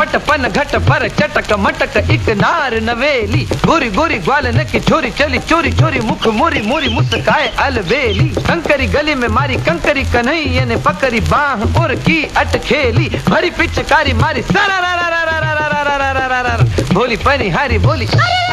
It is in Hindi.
पन घट पर चटक मटक एक नार नवेली, गोरी गोरी ग्वालन की छोरी चली चोरी चोरी मुख मोरी मोरी मुस्काए अलबेली। कंकरी गली में मारी कंकरी कन्हैया ने पकड़ी बाह और की अटखेली, भरी पिचकारी मारी सरा भोली पनी हारी बोली।